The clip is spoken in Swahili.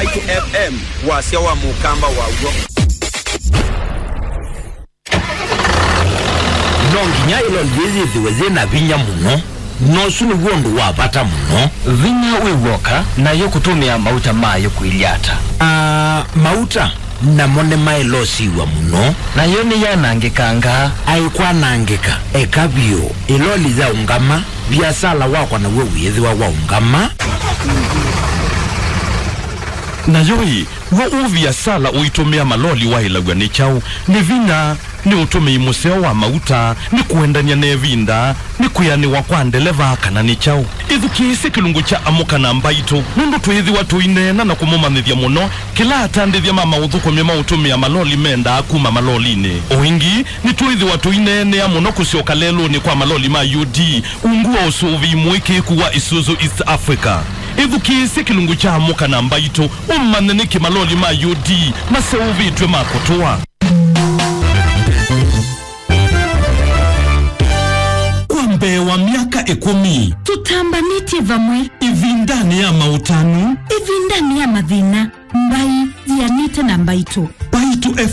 Baitu FM wasia wa mukamba wa ugo. Nonginya ilo liezi wezena vinya muno. Nosuni wondo wapata muno. Vinya wiwoka na yokutumia mauta mayo kuiliata. Mauta na mone mailosi wa muno. Na yoni ya nangekanga. Aikwa nangeka. Ekabio iloli za ungama. Biasala wakwa na wewe wa ungama. Na yoi, wa uvia sala uitumia maloli wa ilagwa ni chau. Ni vina, ni utumi museo wa mauta, ni kuendanya nevinda, ni kuyani wakwandeleva kana ni chau. Idhu kiisi kilungu cha amuka na Mbaitu, nundu tuhithi watu inena na kumuma nithia muno, kila atandithia mama udhuko mima utumia maloli menda akuma maloli ne. Oingi, ni tuhithi watu inene ya muno kusioka lelo ni kwa maloli ma UD, ungua usuvi mwiki kuwa Isuzu East Africa. Idhu kiisi kilungu cha amuka na Mbaitu, umaneniki maloli ma UD, maseuvi tuwe makotoa. Kwambe wa miaka 10 tutambaniti vamwe ivindani ya mautanu ivindani ya madhina mbai zianite na Mbaitu. Baitu